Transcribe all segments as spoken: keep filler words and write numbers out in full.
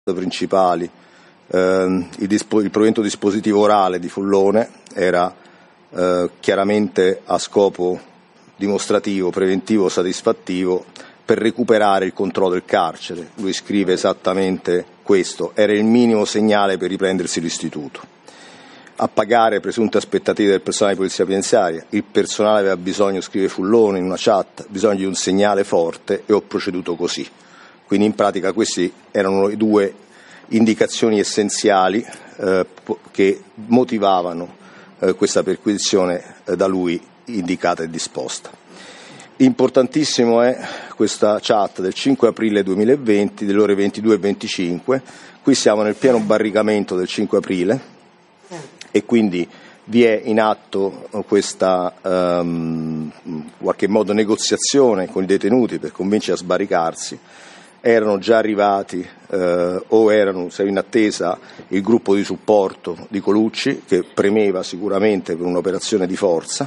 principali. Eh, il, dispo, il provvedimento dispositivo orale di Fullone era eh, chiaramente a scopo dimostrativo, preventivo, satisfattivo per recuperare il controllo del carcere. Lui scrive esattamente questo: era il minimo segnale per riprendersi l'istituto. A pagare presunte aspettative del personale di polizia penitenziaria, il personale aveva bisogno, scrive Fullone in una chat, bisogno di un segnale forte e ho proceduto così. Quindi in pratica queste erano le due indicazioni essenziali eh, che motivavano eh, questa perquisizione eh, da lui indicata e disposta. Importantissimo è questa chat del cinque aprile duemilaventi, delle ore ventidue e venticinque. Qui siamo nel pieno barricamento del cinque aprile e quindi vi è in atto questa um, in qualche modo negoziazione con i detenuti per convincerli a sbaricarsi. Erano già arrivati eh, o erano in attesa il gruppo di supporto di Colucci, che premeva sicuramente per un'operazione di forza,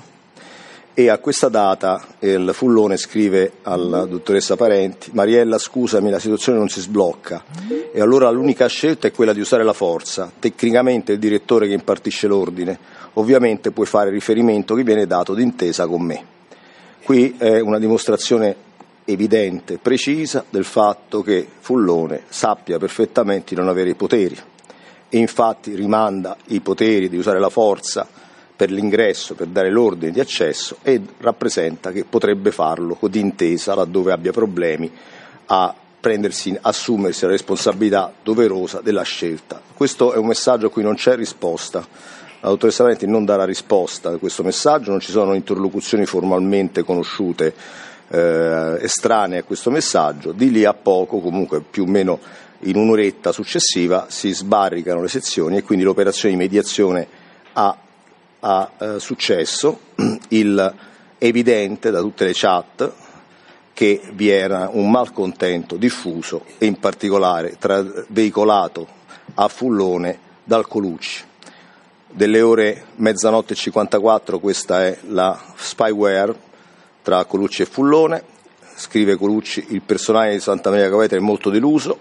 e a questa data il Fullone scrive alla dottoressa Parenti: Mariella, scusami, la situazione non si sblocca e allora l'unica scelta è quella di usare la forza. Tecnicamente il direttore che impartisce l'ordine, ovviamente puoi fare riferimento che viene dato d'intesa con me. Qui è una dimostrazione evidente, precisa, del fatto che Fullone sappia perfettamente di non avere i poteri e infatti rimanda i poteri di usare la forza per l'ingresso, per dare l'ordine di accesso, e rappresenta che potrebbe farlo d'intesa laddove abbia problemi a prendersi, assumersi la responsabilità doverosa della scelta. Questo è un messaggio a cui non c'è risposta. La dottoressa Valenti non darà risposta a questo messaggio, non ci sono interlocuzioni formalmente conosciute eh, estranee a questo messaggio. Di lì a poco, comunque più o meno in un'oretta successiva, si sbarricano le sezioni e quindi l'operazione di mediazione ha ha eh, successo. Il, è evidente da tutte le chat che vi era un malcontento diffuso e in particolare tra, veicolato a Fullone dal Colucci. Delle ore mezzanotte e cinquantaquattro questa è la spyware tra Colucci e Fullone. Scrive Colucci: il personale di Santa Maria Capua Vetere è molto deluso.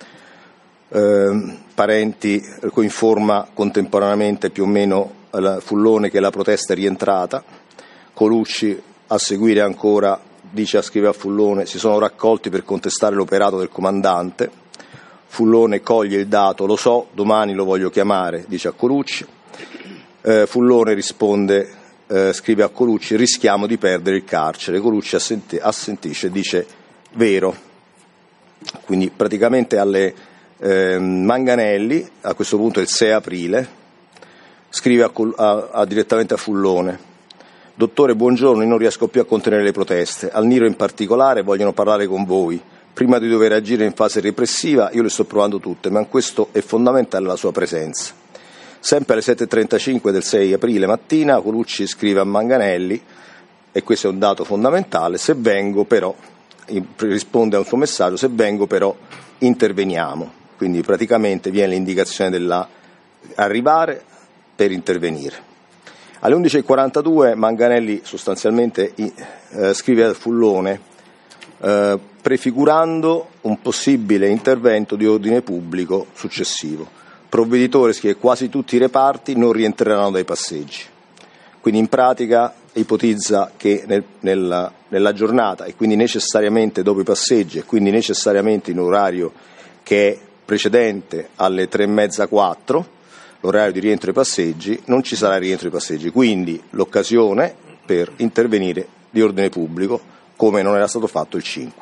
Eh, Parenti informa contemporaneamente più o meno Fullone che la protesta è rientrata. Colucci, a seguire ancora, dice a scrivere a Fullone: si sono raccolti per contestare l'operato del comandante. Fullone coglie il dato: lo so, domani lo voglio chiamare, dice a Colucci. Eh, Fullone risponde, eh, scrive a Colucci: rischiamo di perdere il carcere. Colucci assenti, assentisce e dice: vero. Quindi praticamente alle eh, Manganelli, a questo punto il sei aprile, scrive a, a, a, direttamente a Fullone: dottore, buongiorno, io non riesco più a contenere le proteste, al Niro in particolare vogliono parlare con voi, prima di dover agire in fase repressiva io le sto provando tutte, ma in questo è fondamentale la sua presenza. Sempre alle sette e trentacinque del sei aprile mattina Colucci scrive a Manganelli, e questo è un dato fondamentale: se vengo però, risponde a un suo messaggio, se vengo però interveniamo. Quindi praticamente viene l'indicazione della arrivare per intervenire. Alle undici e quarantadue Manganelli sostanzialmente eh, scrive al Fullone eh, prefigurando un possibile intervento di ordine pubblico successivo. Provveditore, scrive: quasi tutti i reparti non rientreranno dai passeggi. Quindi in pratica ipotizza che nel, nella, nella giornata, e quindi necessariamente dopo i passeggi, e quindi necessariamente in orario che è precedente alle tre e mezza, quattro, l'orario di rientro ai passeggi, non ci sarà rientro ai passeggi, quindi l'occasione per intervenire di ordine pubblico, come non era stato fatto il cinque.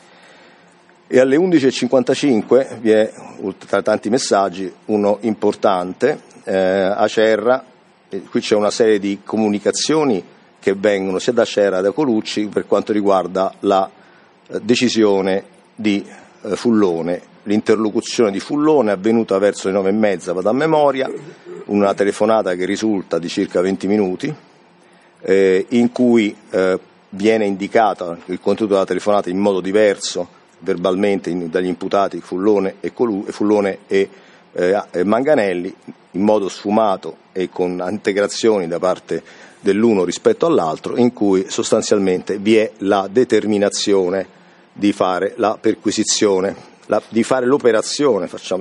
E alle undici e cinquantacinque vi è, tra tanti messaggi, uno importante, eh, Acerra, eh, qui c'è una serie di comunicazioni che vengono sia da Acerra che da Colucci per quanto riguarda la eh, decisione di eh, Fullone. L'interlocuzione di Fullone è avvenuta verso le nove e mezza, vado a memoria, una telefonata che risulta di circa venti minuti, eh, in cui eh, viene indicata il contenuto della telefonata in modo diverso verbalmente in, dagli imputati Fullone e, Colu, Fullone e eh, Manganelli, in modo sfumato e con integrazioni da parte dell'uno rispetto all'altro, in cui sostanzialmente vi è la determinazione di fare la perquisizione la, di fare l'operazione, facciamo